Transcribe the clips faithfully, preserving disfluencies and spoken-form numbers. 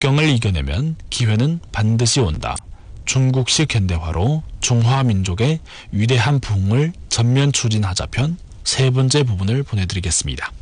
역경을 이겨내면 기회는 반드시 온다. 중국식 현대화로 중화민족의 위대한 부흥을 전면 추진하자 편 세 번째 부분을 보내드리겠습니다.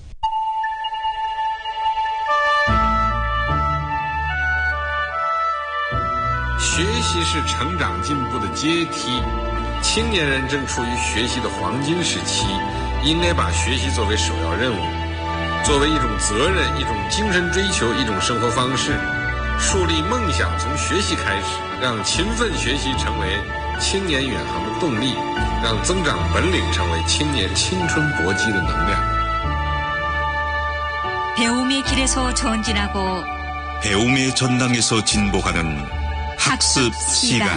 学习是成长进步的阶梯，青年人正处于学习的黄金时期，应该把学习作为首要任务，作为一种责任、一种精神追求、一种生活方式，树立梦想从学习开始，让勤奋学习成为青年远航的动力，让增长本领成为青年青春搏击的能量。 배움의 길에서 전진하고 배움의 전당에서 진보하는 학습 시간.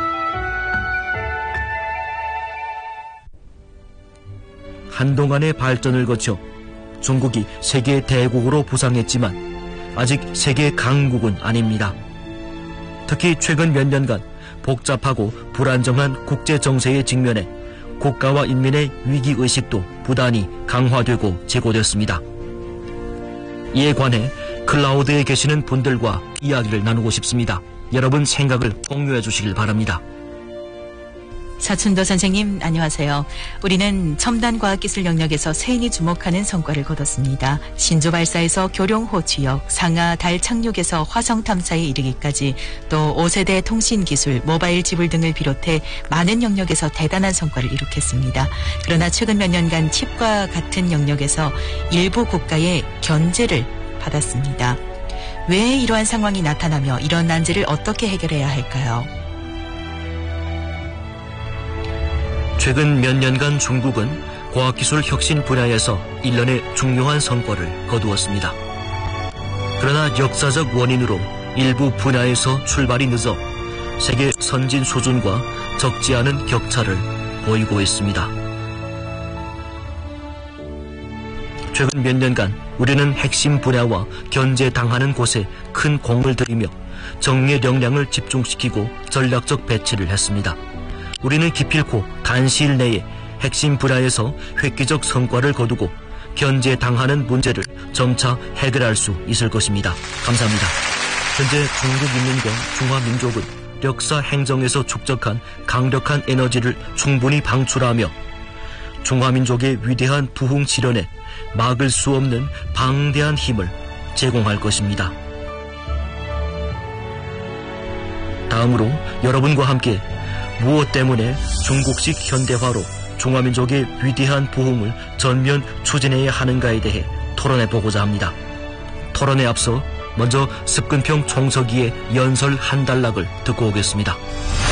한동안의 발전을 거쳐 중국이 세계 대국으로 부상했지만 아직 세계 강국은 아닙니다. 특히 최근 몇 년간 복잡하고 불안정한 국제 정세에 직면해 국가와 인민의 위기의식도 부단히 강화되고 제고됐습니다. 이에 관해 클라우드에 계시는 분들과 이야기를 나누고 싶습니다. 여러분 생각을 공유해 주시길 바랍니다. 사춘도 선생님 안녕하세요. 우리는 첨단 과학기술 영역에서 세인이 주목하는 성과를 거뒀습니다. 신조 발사에서 교룡호 취역, 상하 달 착륙에서 화성 탐사에 이르기까지 또 오 세대 통신기술, 모바일 지불 등을 비롯해 많은 영역에서 대단한 성과를 이룩했습니다. 그러나 최근 몇 년간 칩과 같은 영역에서 일부 국가의 견제를 받았습니다. 왜 이러한 상황이 나타나며 이런 난제를 어떻게 해결해야 할까요? 최근 몇 년간 중국은 과학기술 혁신 분야에서 일련의 중요한 성과를 거두었습니다. 그러나 역사적 원인으로 일부 분야에서 출발이 늦어 세계 선진 수준과 적지 않은 격차를 보이고 있습니다. 최근 몇 년간 우리는 핵심 분야와 견제당하는 곳에 큰 공을 들이며 정리의 역량을 집중시키고 전략적 배치를 했습니다. 우리는 기필코 단시일 내에 핵심 분야에서 획기적 성과를 거두고 견제당하는 문제를 점차 해결할 수 있을 것입니다. 감사합니다. 현재 중국 인민과 중화민족은 역사 행정에서 축적한 강력한 에너지를 충분히 방출하며 중화민족의 위대한 부흥 실현에 막을 수 없는 방대한 힘을 제공할 것입니다. 다음으로 여러분과 함께 무엇 때문에 중국식 현대화로 중화민족의 위대한 부흥을 전면 추진해야 하는가에 대해 토론해보고자 합니다. 토론에 앞서 먼저 습근평 총서기의 연설 한 단락을 듣고 오겠습니다.